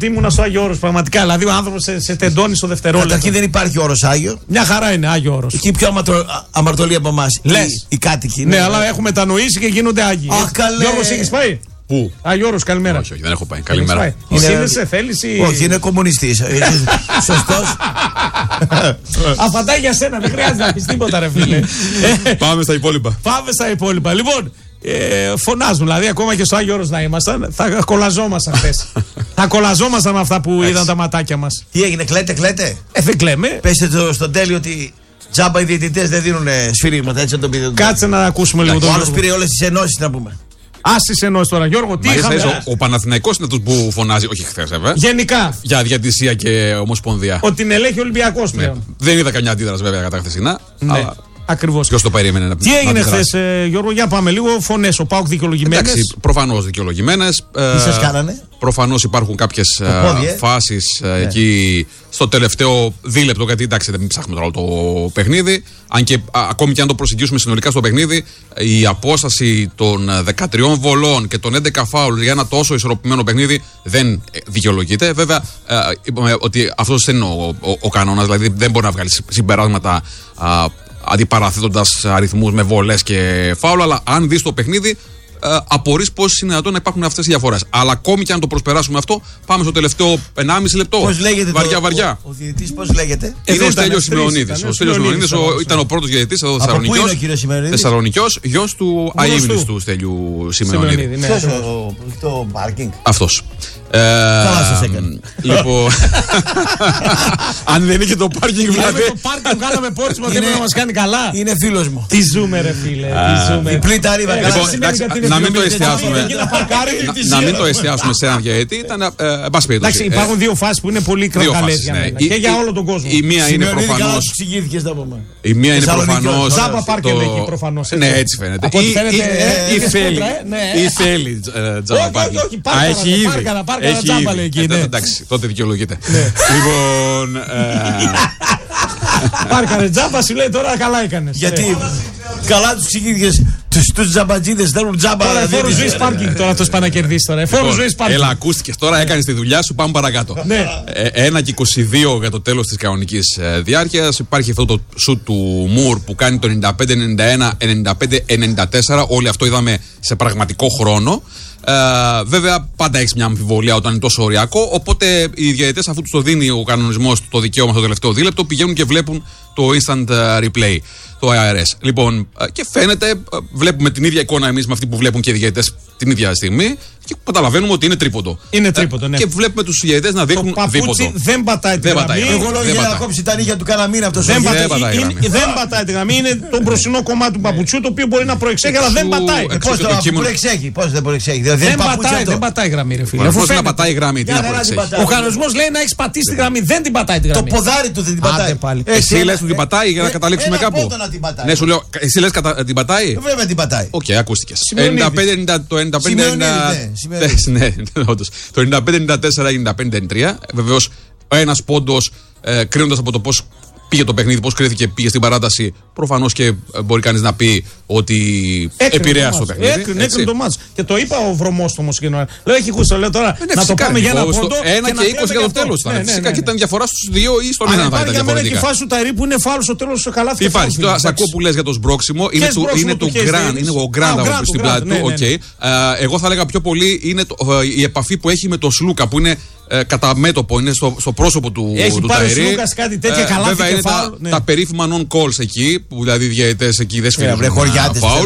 ότι ήμουν στο Άγιο Όρος. Πραγματικά. Δηλαδή ο άνθρωπος σε τεντώνει στο δευτερόλεπτο. Καταρχήν δεν υπάρχει όρος Άγιο. Μια χαρά είναι Άγιο Όρος. Εκεί πιο αμαρτωλή από εμάς. Οι κάτοικοι. Ναι, αλλά έχουμε μετανοήσει και γίνονται Άγιοι. Αχ, καλέ. Γιώργος, έχεις πάει? Πού? Άγιο Όρος, καλημέρα. Όχι, δεν έχω πάει. Καλημέρα. Σύνδεσαι, θέλεις ή. Όχι, είναι κομμουνιστής. Σωστός. Αφαντάει για σένα, δεν χρειάζεται να πεις τίποτα, ρε φίλε. Πάμε στα υπόλοιπα. Πάμε στα υπόλοιπα. Λοιπόν, φωνάζουν. Δηλαδή, ακόμα και στο Άγιο Όρος να ήμασταν, θα κολαζόμασταν χθες. Θα κολαζόμασταν με αυτά που είδαν τα ματάκια μας. Τι έγινε, κλαίτε. Δεν κλαίμε. Πέστε στον τέλειο ότι τζάμπα οι διαιτητές δεν δίνουν σφυρίγματα, έτσι να το πείτε. Κάτσε να ακούσουμε λίγο τον Ο άλλος πήρε όλες τις ενώσεις να πούμε. Άσεις ενώσεις τώρα, Γιώργο, τι είχαμε. Ο Παναθηναϊκός είναι αυτός που φωνάζει, όχι χθες βέβαια. Γενικά. Για διατησία και ομοσπονδία. Ότι την ελέγχει ο Ολυμπιακός πλέον. Ναι. Δεν είδα καμιά αντίδραση βέβαια κατά χθεσινά. Ναι. Αλλά... Ακριβώς. Ποιος το περίμενε. Τι έγινε χθες, Γιώργο, για πάμε λίγο. Φωνές, ο ΠΑΟΚ δικαιολογημένες. Εντάξει, προφανώς δικαιολογημένες. Τι σας κάνανε? Προφανώς υπάρχουν κάποιες φάσεις εκεί στο τελευταίο δίλεπτο. Γιατί εντάξει, δεν ψάχνουμε τώρα το παιχνίδι. Αν και ακόμη και αν το προσεγγίσουμε συνολικά στο παιχνίδι, η απόσταση των 13 βολών και των 11 φάουλ για ένα τόσο ισορροπημένο παιχνίδι δεν δικαιολογείται. Βέβαια, είπαμε ότι αυτός δεν είναι ο κανόνας, δηλαδή δεν μπορεί να βγάλει συμπεράσματα αντιπαραθέτοντας αριθμούς με βολές και φάουλ, αλλά αν δεις το παιχνίδι, απορείς πώς είναι δυνατόν να υπάρχουν αυτές οι διαφορές. Αλλά ακόμη και αν το προσπεράσουμε αυτό, πάμε στο τελευταίο 1,5 λεπτό. Πώς λέγεται βαριά. Ο διαιτητής πώς λέγεται? Είναι ο Στέλιος Σιμεωνίδης. Ο Στέλιος Σιμεωνίδης ήταν ο πρώτος διαιτητής εδώ Θεσσαλονικιός, γιος του αείμνης του Στέλιου Σιμεωνίδη. Ποιος το πάρκινγκ? Αυτός. Καλά σας έκανε. Λοιπόν, αν δεν είχε το πάρκινγκ δηλαδή. Το πάρκινγκ βγάλαμε πόρισμα, δεν μπορεί να μας κάνει καλά. Είναι φίλος μου. Τι ζούμε ρε φίλε, τι ζούμε. Διπλή ταρήβα. Να μην το εστιάσουμε σε έναν διαιτητή, ήταν πάση περιπτώσει. Εντάξει, υπάρχουν δύο φάσεις που είναι πολύ καλές για μένα και για όλο τον κόσμο. Η μία είναι προφανώς. Η μία είναι προφανώς. Τζάμπα πάρκινγκ εκεί προφανώς. Ναι, έτσι φαίνεται. Ή θέλει τζάμπα πάρκινγκ. Όχι, πάρκαρα τζάμπα λέει εκεί. Εντάξει, τότε δικαιολογείται. Λοιπόν. Πάρκαρε τζάμπα, σου λέει τώρα καλά έκανες. Γιατί καλά τους ξηγήθηκες, τους τζαμπατζίδες θέλουν τζάμπα. Τώρα φόρου ζωής πάρκινγκ τώρα τους πάνε να κερδίσεις τώρα. Φόρου ζωής πάρκινγκ. Έλα, ακούστηκες τώρα, έκανες τη δουλειά σου, πάμε παρακάτω. 1:22 για το τέλος της κανονικής διάρκειας. Υπάρχει αυτό το σουτ του Μουρ που κάνει το 95-91, 95-94. Όλοι αυτό είδαμε σε πραγματικό χρόνο. Βέβαια, πάντα έχει μια αμφιβολία όταν είναι τόσο οριακό. Οπότε οι διαιτητές, αφού τους το δίνει ο κανονισμός το δικαίωμα στο τελευταίο δίλεπτο, πηγαίνουν και βλέπουν το instant replay, το IRS. Λοιπόν, και φαίνεται, βλέπουμε την ίδια εικόνα εμείς με αυτή που βλέπουν και οι διαιτητές την ίδια στιγμή και καταλαβαίνουμε ότι είναι τρίποντο. Είναι τρίποντο, ναι. Και βλέπουμε τους διαιτητές να δείχνουν δίποντο. Δεν πατάει τη γραμμή. Εγώ λέω για να κόψει τα νύχια του κανένα αυτός. Δεν πατάει τη γραμμή. Είναι το μπροστινό κομμάτι του παπουτσιού το οποίο μπορεί να προεξέχει, αλλά δεν πατάει. Πώς δεν προεξέχει? Δεν πατάει η γραμμή, ρε φίλε. Πώς να πατάει η γραμμή, τι να προεξέχει? Ο κανονισμός λέει να έχει πατήσει τη γραμμή. Δεν την πατάει τη γραμμή. Το ποδάρι του δεν την πατάει. Εσύ λες ότι την πατάει για να καταλήξουμε κάπου? Ναι, σου λέω, εσύ λες την πατάει? Βέβαια την πατάει. Οκ, ακούστηκες. Ναι, όντως. Το 95-94 έγινε 95-93. Βεβαίως, ένας πόντος, κρίνοντας από το πώς πήγε το παιχνίδι, πώς κρίθηκε, πήγε στην παράταση, προφανώς και μπορεί κανείς να πει ότι επηρέασε το παιχνίδι. Έκρινε το μάτς. Και το είπα ο Βρωμόστομος και λέω, έχει γούστο, λέω τώρα να το πάμε για ένα πόντο. 1 και 20 για το τέλος ήταν. Φυσικά και ήταν διαφορά στους δύο ή στον ένα θα ήταν διαφορετικά. Για μένα και φάση του Ταϊρή που είναι φάουλ στο τέλος στο καλάθι. Υπάρχει. Σε ακούω που λες για το σμπρόξιμο. Είναι το γκραν. Είναι ο γκραν στην πλάτη του. Εγώ θα έλεγα πιο πολύ είναι η επαφή που έχει με το Σλούκα που είναι κατά μέτωπο, είναι στο πρόσωπο του Ταϊρή. Έχει πάρει ο Σλούκας κάτι τέτοια καλά. Βέβαια είναι τα περίφημα non-calls εκεί, που δηλαδή οι διαιτητές εκεί δεν σφυρίζουν φάουλ.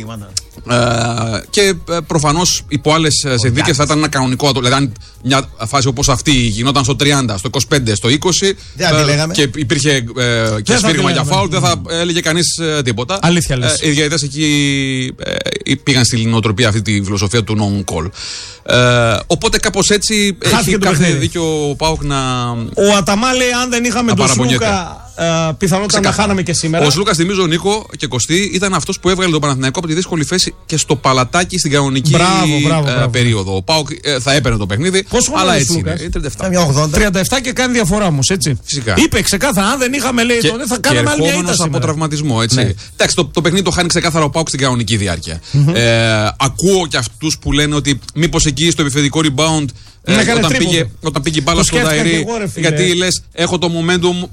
Και προφανώς υπό άλλες συνθήκες θα ήταν ένα κανονικό. Δηλαδή αν μια φάση όπως αυτή γινόταν στο 30, στο 25, στο 20 και υπήρχε και σφύριγμα για φάουλ, δεν θα έλεγε κανείς τίποτα. Αλήθεια λες. Οι διαιτητές εκεί πήγαν στην νοοτροπία αυτή τη φιλοσοφία του non-call. Οπότε κάπως έτσι έχει κάθε δίκιο ο ΠΑΟΚ να. Ο Αταμά λέει αν δεν είχαμε τον Σλούκα πιθανότατα να χάναμε και σήμερα. Ο Σλούκας, θυμίζω, Νίκο και Κωστή, ήταν αυτός που έβγαλε τον Παναθηναϊκό από τη δύσκολη θέση και στο παλατάκι στην κανονική περίοδο. Ο ΠΑΟΚ θα έπαιρνε το παιχνίδι. Πόσο αλλά έτσι είναι. 37 και κάνει διαφορά όμως, έτσι. Φυσικά. Είπε ξεκάθαρα, αν δεν είχαμε λέει τότε θα κάναμε άλλη μια ήττα από τραυματισμό, έτσι. Ναι. Εντάξει, το παιχνίδι το χάνει ξεκάθαρα ο ΠΑΟΚ στην κανονική διάρκεια. Ακούω και αυτούς που λένε ότι μήπως εκεί στο επιθετικό rebound Όταν πήγε η μπάλα στο Νταϊρή, γιατί λες έχω το momentum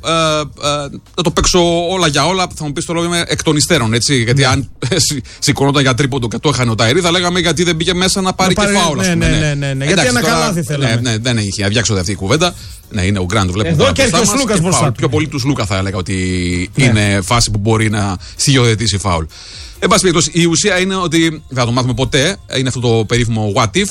να το παίξω όλα για όλα. Θα μου πεις τώρα είμαι εκ των υστέρων, έτσι. Γιατί αν σηκωνόταν για τρίποντο και το έχανε ο Νταϊρή, θα λέγαμε γιατί δεν πήγε μέσα να πάρει και φάουλ. Ναι. Γιατί ένα καλάθι θέλαμε. Ναι, δεν έχει αδιάξοδη αυτή η κουβέντα. Ναι, είναι ο Γκραντ, βλέπουμε. Εδώ και έρχεται ο Σλούκας μπροστά. Πιο πολύ του Σλούκα θα έλεγα ότι είναι φάση που μπορεί να στοιχειοθετήσει φάουλ. Εν πάση περιπτώσει, η ουσία είναι ότι δεν θα το μάθουμε ποτέ. Είναι αυτό το περίφημο what if.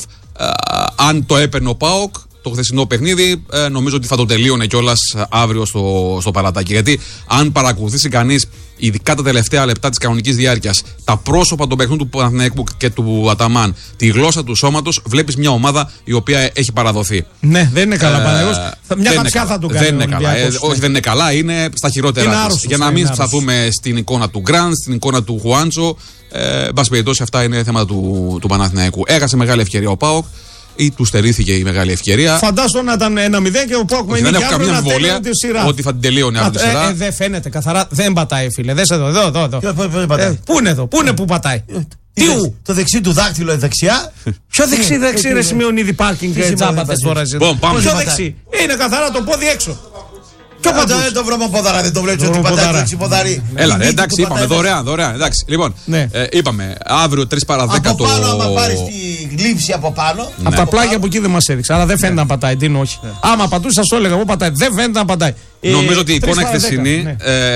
Αν το έπαιρνε ο ΠΑΟΚ το χθεσινό παιχνίδι, νομίζω ότι θα το τελείωνε κιόλας αύριο στο Παλατάκι. Γιατί αν παρακολουθήσει κανείς, ειδικά τα τελευταία λεπτά της κανονικής διάρκειας, τα πρόσωπα των παιχνιδιών του Παναθηναϊκού και του Αταμάν, τη γλώσσα του σώματος, βλέπεις μια ομάδα η οποία έχει παραδοθεί. Ναι, δεν είναι καλά. Μια χαψιά θα του κάνει. Δεν είναι καλά. Όχι, δεν είναι καλά, είναι στα χειρότερα της. Για να μην σταθούμε στην εικόνα του Γκραντ, στην εικόνα του Χουάντσο. Εν πάση περιπτώσει, αυτά είναι θέματα του Παναθηναϊκού. Έχασε μεγάλη ευκαιρία ο ΠΑΟΚ. Ή του στερήθηκε η μεγάλη ευκαιρία. Φαντάζομαι να ήταν 1-0 και ο ΠΑΟΚ με νίκη. Δεν έχω καμία αμφιβολία ότι θα την τελείωνε αυτή τη σειρά. Δεν φαίνεται καθαρά. Δεν πατάει, φίλε. Δες εδώ. Πού είναι εδώ, πού είναι που πατάει. Το δεξί του δάκτυλο δεξιά. Ποιο δεξί, ρε Σημειονίδη, πάρκινγκ τζάμπατες τώρα. Ποιο δεξί. Είναι καθαρά το πόδι έξω. Δεν το βρω ποδαρά, δεν το βλέπει ότι πατάει το εξυποδαρί. Έλα, εντάξει, είπαμε δωρεάν. Εντάξει, λοιπόν, είπαμε αύριο 3 παρα 10 το. Από πάνω, άμα πάρει τη γλύψη από πάνω. Από τα πλάγια από εκεί δεν μας έδειξε. Αλλά δεν φαίνεται να πατάει. Τι είναι, όχι. Άμα πατούσε, σας το έλεγα. Εγώ πατάει. Δεν φαίνεται να πατάει. Νομίζω ότι η εικόνα χθεσινή.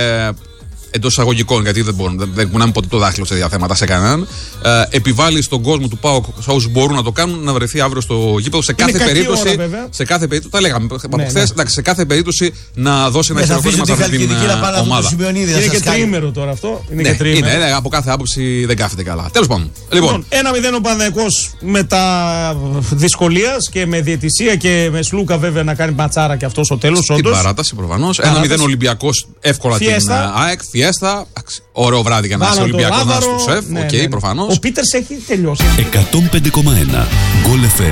Εντός εισαγωγικών, γιατί δεν κουνάμε ποτέ το δάχτυλο σε διαθέματα σε κανέναν. Επιβάλλει στον κόσμο του ΠΑΟΚ, σε όσους μπορούν να το κάνουν, να βρεθεί αύριο στο γήπεδο. Σε κάθε περίπτωση. Τα λέγαμε από χθες. Σε κάθε περίπτωση να δώσει ένα χειροκρότημα σε αυτή την ομάδα. Είναι και τριήμερο τώρα αυτό. Είναι, από κάθε άποψη δεν κάθεται καλά. Τέλος πάντων. Λοιπόν, 1-0 ο Παναθηναϊκός με τα δυσκολίας και με διαιτησία και με Σλούκα βέβαια να κάνει ματσάρα και αυτό στο τέλος. Στην παράταση προφανώς. 1-0 Ολυμπιακός εύκολα την ΑΕΚ. Φιέστα, ωραίο βράδυ για να είσαι Ολυμπιακός, να είσαι στο σεφ. Οκ, προφανώς. Ο Πίτερς έχει τελειώσει. 105,1 Γκολ FM.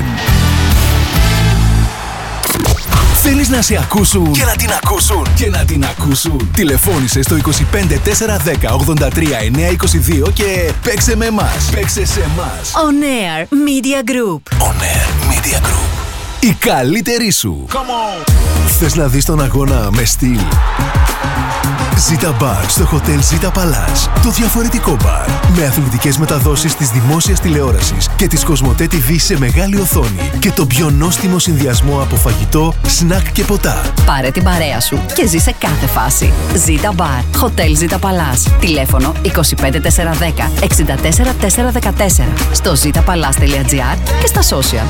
Θέλεις να σε ακούσουν και να την ακούσουν και να την ακούσουν? Τηλεφώνησε στο 25 410 83 922 και παίξε με εμάς. Παίξε σε εμάς. On Air Media Group. On Air Media Group. Η καλύτερη σου. Θες να δεις τον αγώνα με στυλ? Ζήτα Μπαρ στο Hotel Ζήτα Παλάς. Το διαφορετικό μπαρ. Με αθλητικές μεταδόσεις της δημόσιας τηλεόρασης και της Κοσμοτέ TV σε μεγάλη οθόνη. Και το πιο νόστιμο συνδυασμό από φαγητό, σνακ και ποτά. Πάρε την παρέα σου και ζει σε κάθε φάση. Ζήτα Μπαρ. Hotel Ζήτα Παλάς. Τηλέφωνο 25 410 64 414. Στο zitapalaz.gr και στα social.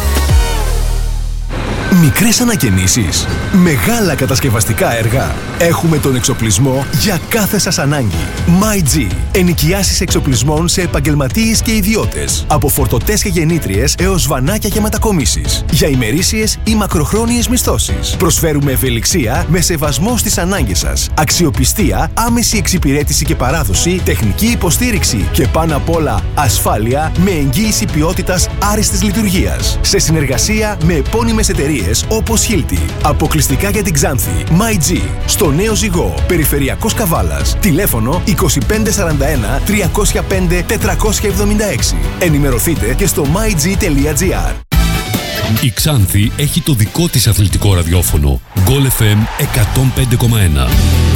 Μικρές ανακαινήσεις, μεγάλα κατασκευαστικά έργα. Έχουμε τον εξοπλισμό για κάθε σας ανάγκη. MyG. Ενοικιάσεις εξοπλισμών σε επαγγελματίες και ιδιώτες. Από φορτωτές και γεννήτριες έως βανάκια και μετακομίσεις. Για ημερήσιες ή μακροχρόνιες μισθώσεις. Προσφέρουμε ευελιξία με σεβασμό στις ανάγκες σας. Αξιοπιστία, άμεση εξυπηρέτηση και παράδοση, τεχνική υποστήριξη και πάνω απ' όλα ασφάλεια με εγγύηση ποιότητας άριστης λειτουργίας. Σε συνεργασία με επώνυμες εταιρείες όπως Hilti. Αποκλειστικά για την Ξάνθη. MyG. Στο Νέο Ζυγό. Περιφερειακός Καβάλας. Τηλέφωνο 2541 305 476. Ενημερωθείτε και στο myg.gr. Η Ξάνθη έχει το δικό της αθλητικό ραδιόφωνο. Goal FM 105,1.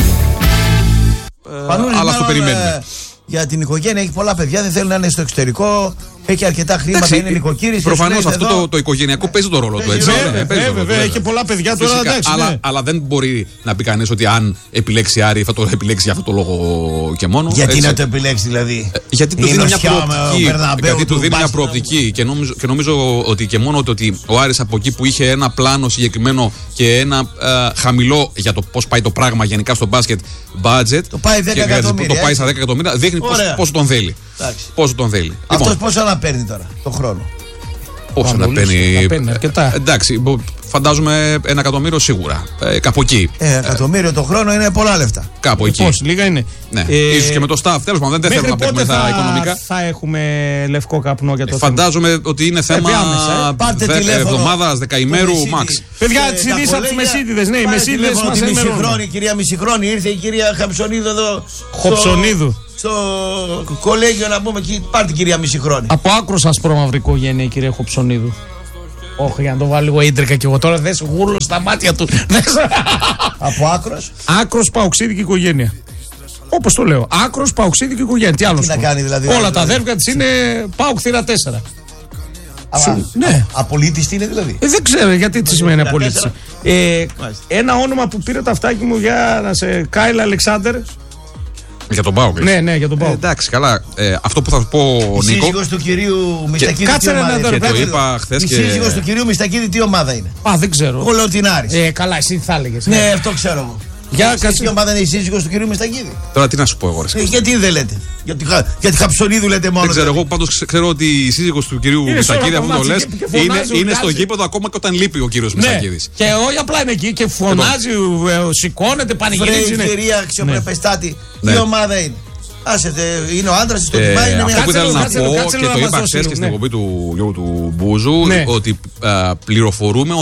Αλλά το περιμένουμε. Για την οικογένεια έχει πολλά παιδιά, δεν θέλουν να είναι στο εξωτερικό. Έχει αρκετά χρήματα, είναι νοικοκύρης. Προφανώς αυτό το οικογενειακό παίζει το ρόλο του. Βέβαια, έχει πολλά παιδιά τώρα. Αλλά δεν μπορεί να πει κανείς ότι αν επιλέξει Άρη θα το επιλέξει για αυτό το λόγο και μόνο. Γιατί να το επιλέξει δηλαδή? Γιατί του δίνει μια προοπτική. Και νομίζω ότι και μόνο ότι ο Άρης από εκεί που είχε ένα πλάνο συγκεκριμένο και ένα χαμηλό για το πώς πάει το πράγμα γενικά στο μπάσκετ budget. Το πάει 10 εκατομμύρια. Το πάει στα 10 εκατομμύρια. Δείχνει πόσο τον θέλει. Πόσο τον θέλει. Αυτός πόσο να παίρνει τώρα το χρόνο? Πόσο να παίρνει? Αρκετά. Εντάξει, φαντάζομαι 1 εκατομμύριο σίγουρα. Κάπου εκεί. 1 εκατομμύριο το χρόνο είναι πολλά λεφτά. Κάπου εκεί. Πώς, λίγα είναι. Ναι. Ίσως και με το staff. Τέλος πάντων, δεν θέλω να παίρνουμε τα οικονομικά. Θα έχουμε λευκό καπνό για το φαντάζομαι ότι είναι θέμα εβδομάδας, δεκαημέρου, max. Παιδιά, τις ειδήσεις από τους Μεσίτιδες. Ναι, οι Μεσίτιδες μας ενημερώνουν. Η κυρία Μισηχρόνη ήρθε, η κυρία Χαψονίδου εδώ. Χοψονίδου. Στο κολέγιο να πούμε εκεί, πάρτε την κυρία Μισηχρόνη. Από άκρος ασπρόμαυρη οικογένεια η κυρία Χοψονίδου. Όχι, για να το βάλω λίγο ίντρικα και εγώ τώρα δεν σε γούρλω στα μάτια του. Από άκρος. Άκρος παοξίδικη οικογένεια. Όπως το λέω. Άκρος παοξίδικη οικογένεια. Τι άλλο Τι να κάνει δηλαδή. Όλα τα αδέρφια της είναι ΠΑΟΚ θύρα 4. Ναι. Απολύτης τι είναι δηλαδή. Δεν ξέρω γιατί τι σημαίνει απολύτης. Ένα όνομα που πήρε τα αυτάκι μου για να σε Κάιλ Αλεξάνδερ. Για τον ΠΑΟΚ. Ναι, για τον ΠΑΟΚ. Εντάξει, καλά. Αυτό που θα πω, Η Νίκο. σύζυγος του κυρίου Μιστακίδη. Κάτσε να Και το είπα χθες. Η σύζυγος του κυρίου Μιστακίδη τι ομάδα είναι. Α, δεν ξέρω. Εγώ λέω την Άρης. Καλά, εσύ θα έλεγες. Ναι, αυτό ξέρω εγώ. Για κάτσε. Τι ομάδα είναι η σύζυγος του κυρίου Μιστακίδη. Τώρα τι να σου πω εγώ. Γιατί δεν λέτε. Γιατί Χαψονίδου λέτε μόνο. Δεν ξέρω, εγώ πάντως ξέρω ότι η σύζυγος του κυρίου Μιστακίδη, αφού το λες, είναι στο γήπεδο ακόμα και όταν λείπει ο κύριος Μιστακίδης. Και όχι απλά είναι εκεί και φωνάζει, σηκώνεται, πανηγυρίζει. Βρε κυρία αξιοπρεπεστάτη, τι ομάδα είναι. Άσετε, είναι ο άντρας στο Τιμά, είναι μια. Αυτό που ήθελα να πω και το είπα χθες και στην εκπομπή του Γιώργου του Μπούζου, ότι πληροφορούμε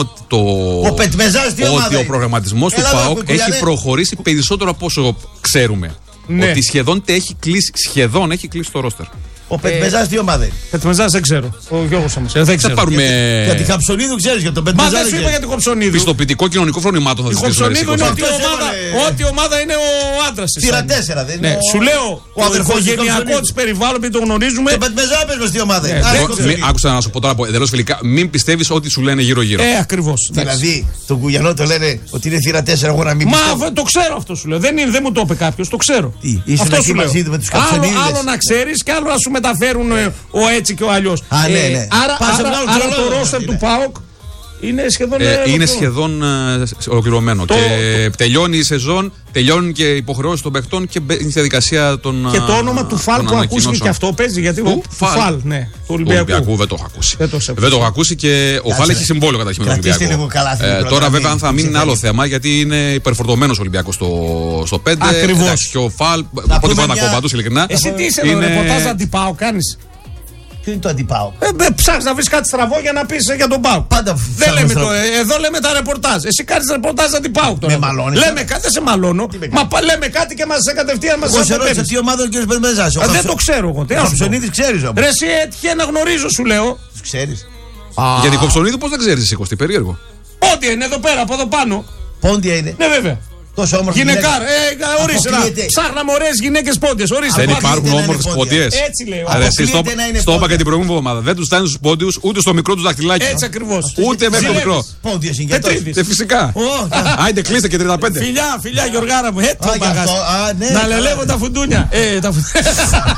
ότι ο προγραμματισμός του ΠΑΟΚ έχει προχωρήσει περισσότερο από όσο ξέρουμε. Ότι σχεδόν έχει κλείσει το ρόστερ. Ο Πετμεζάς τι ομάδα είναι. Πετμεζάς δεν ξέρω. Ο Γιώργος όμως. Δεν ξέρω. Για τη Χαψονίδου ξέρεις, για τον Πετμεζά. Μα δεν σου είπα για την Χαψονίδου. Πιστοποιητικό κοινωνικό φρονημάτων θα ζητήσουμε. Η Χαψονίδου είναι ό,τι ομάδα είναι ο άντρας της. Θύρα 4 δεν είναι. Σου λέω ο οικογενειακό της περιβάλλον επειδή το γνωρίζουμε. Το Πετμεζά πες μας τι ομάδα είναι. Άκουσα να σου πω τώρα εντελώς φιλικά, μην πιστεύεις ό,τι σου λένε γύρω-γύρω. Ακριβώς. Δηλαδή τον Κουγιανό το λένε ότι είναι θύρα 4, εγώ να μην πιστεύω. Μα το ξέρω αυτό σου λέω. Δεν μου το είπε κάποιος, το ξέρω. Αυτό σου λέω. Άλλο να ξέρεις και άλλο να σου μεταφέρουν ο έτσι και ο αλλιώς. Ναι. Άρα το ρόστερ του ΠΑΟΚ είναι σχεδόν ολοκληρωμένο. Και τελειώνει η σεζόν, τελειώνουν και οι υποχρεώσεις των παιχτών και μπαίνει στη διαδικασία των. Και το όνομα του Φαλ που ακούστηκε και αυτό παίζει. Γιατί του Φαλ, ναι. Του Ολυμπιακού δεν το έχω ακούσει. Δεν το έχω ακούσει και ο Φαλ έχει συμβόλαιο καταρχήν με τον Ολυμπιακό. Τώρα βέβαια αν θα μείνει είναι άλλο θέμα γιατί είναι υπερφορτωμένος ο Ολυμπιακός στο 5. Ακριβώς. Και ο Φαλ. Πρώτη φορά να ακούω πάντως ειλικρινά. Εσύ τι είσαι εδώ, ρεπορτάζ αντιπάω κάνεις. Ποιο είναι το αντιπάω. Ψάχνεις να βρεις κάτι στραβό για να πεις για τον ΠΑΟΚ. Πάντα εδώ λέμε τα ρεπορτάζ. Εσύ κάνεις ρεπορτάζ αντιπάω. Με μαλώνεις. Λέμε κάτι, δεν σε μαλώνω. Μα λέμε κάτι και μας κατευθείαν μας σε ρώτησα τι ομάδα είναι ο κ. Πετμεζάς. Δεν το ξέρω εγώ. Ο Χαψονίδης ξέρεις όμως. Ρε εσύ έτυχε να γνωρίζω σου λέω. Τους ξέρεις. Για την Κοψονίδου πώς δεν ξέρεις εσύ Κωστή, περίεργο. Πόντια είναι εδώ πέρα από εδώ πάνω. Πόντια είναι. Ναι βέβαια. Τόσο όμορφη γυναικάρα. Ορίστε. Ψάχναμε ωραίες γυναίκες πόντιες. Δεν υπάρχουν όμορφες πόντιες. Έτσι λέω. Στο είπα και την προηγούμενη εβδομάδα. Δεν τους στάνει στους πόντιους ούτε στο μικρό του δαχτυλάκι. Έτσι ακριβώς. Ούτε μέχρι το μικρό. Πόντιες είναι και φυσικά. Άιντε κλείστε και 35. Φιλιά, Γιωργάρα μου. Να λελεύω τα φουντούνια.